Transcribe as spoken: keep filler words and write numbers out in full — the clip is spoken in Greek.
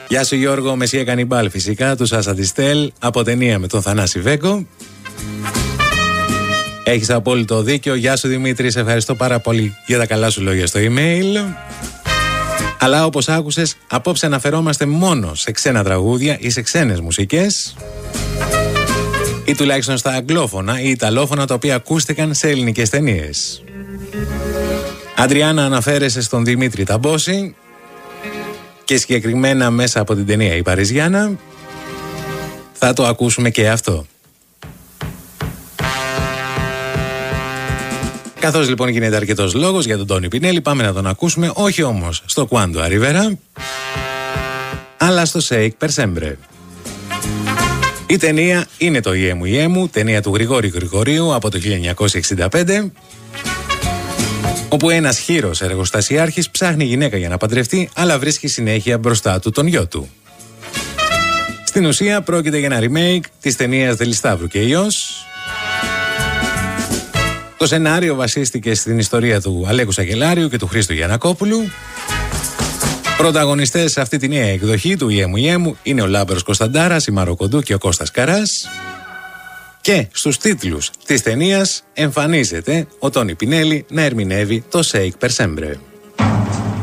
Γεια σου Γιώργο, Μεσσία Κανιμπάλ φυσικά, του Σάσα Τιστέλ, από ταινία με τον Θανάση Βέγκο. Έχεις απόλυτο δίκιο. Γεια σου Δημήτρη, σε ευχαριστώ πάρα πολύ για τα καλά σου λόγια στο email. Αλλά όπως άκουσες, απόψε αναφερόμαστε μόνο σε ξένα τραγούδια ή σε ξένες μουσικές, ή τουλάχιστον στα αγγλόφωνα ή ιταλόφωνα τα οποία ακούστηκαν σε ελληνικές ταινίες. Αντριάννα, αναφέρεσαι στον Δημήτρη Ταμπόση και συγκεκριμένα μέσα από την ταινία «Η Παριζιάνα». Θα το ακούσουμε και αυτό. Καθώς λοιπόν γίνεται αρκετός λόγος για τον Τόνι Πινέλη, πάμε να τον ακούσουμε, όχι όμως στο Quando Arriverà, αλλά στο Shake Per Sempre. Η ταινία είναι το «Ιέμου Ιέμου», ταινία του Γρηγόρη Γρηγορίου από το χίλια εννιακόσια εξήντα πέντε, όπου ένας χήρος εργοστασιάρχης ψάχνει γυναίκα για να παντρευτεί, αλλά βρίσκει συνέχεια μπροστά του τον γιο του. Στην ουσία πρόκειται για ένα remake της ταινίας «Δελισταύρου και Υιός». Το σενάριο βασίστηκε στην ιστορία του Αλέκου Σακελάριου και του Χρήστου Γιαννακόπουλου. Πρωταγωνιστές σε αυτή τη νέα εκδοχή του «Ιέμου Ιέμου» είναι ο Λάμπερος Κωνσταντάρας, η Μαροκοντού και ο Κώστας Καράς. Και στους τίτλους της ταινίας εμφανίζεται ο Τόνι Πινέλη να ερμηνεύει το «Shake Per Sempre».